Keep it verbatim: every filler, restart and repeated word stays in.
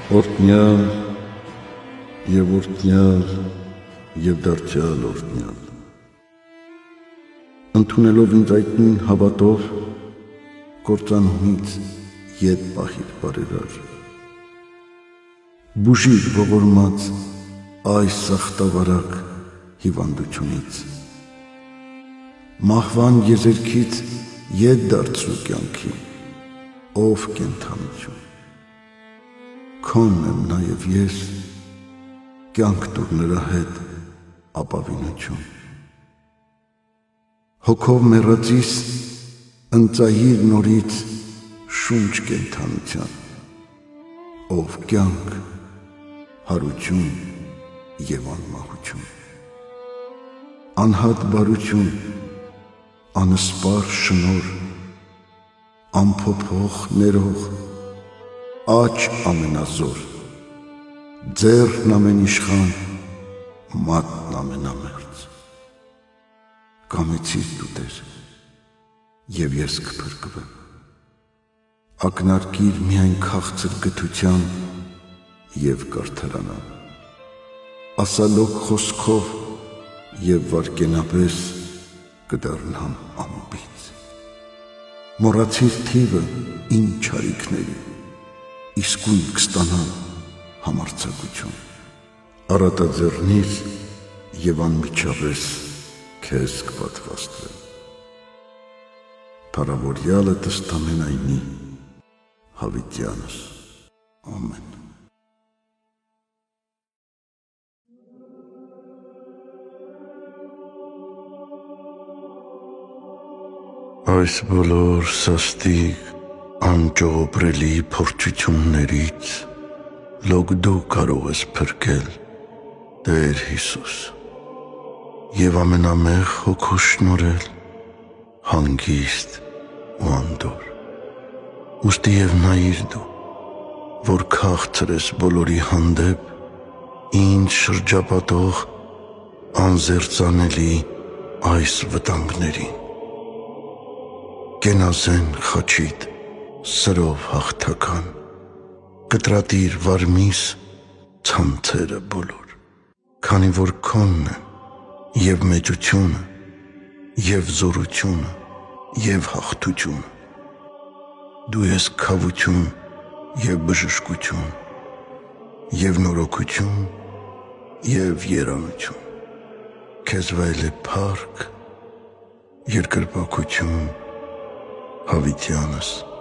Օրհնյալ եւ օրհնյալ եւ դարձյալ օրհնյալ, ընդունելով ինձ այդ նույն հավատով, կործանումից ետ պահիր բարերար, բուժիր ողորմած այս սախտավարակ հիվանդությունից, մահվան եզերքից ետ դարձրու կյանքի, ով կենդանություն, քոնն եմ նաև ես, կյանք տուր նրա հետ ապավինություն, հոգով մեռածիս ընծայիր նորից շունչ կենդանության, ով կյանք, հարություն և անմահություն, անհատ բարություն, անսպար շնոր, անփոփոխ ներող, աջ ամենազոր, ձեռն ամենիշխան, մատն ամենամերձ, կամեցիր դու Տեր, և ես կփրկվեմ, ակնարկիր միայն քաղցր գթության և կարդարանամ, ասալոկ խոսքով և վարկենապես կդառնամ անբիծ, մոռացիր թիվը իմ չարիքների, իսկույն կստանամ համարձակություն, առատաձեռնիր և անմիջապես քեզ կպատվաստվեմ, փառավորյալը տստամենայնի հավիտյանս, ամեն։ Այս բոլոր սաստիկ անճողոպրելի փորձություններից լոկ դու կարող ես փրկել, Տեր Հիսուս, և ամենամեղ հոգու շնորհել հանգիստ ու անդորր, ուստի և նայիր դու, որ քաղցր ես բոլորի հանդեպ, ինձ շրջապատող անզերծանելի այս վտանգներին, կենազեն խաչիդ սրով հաղթական, կտրատիր վարմիս ցանցերը բոլոր, քանի որ քոնն են և մեծությունը, և զորությունը, և հաղթությունը, դու ես քավություն և բժշկություն, և նորոգություն, և երանություն, քեզ վայել է փառք, երկրպագություն, հավիտյանս,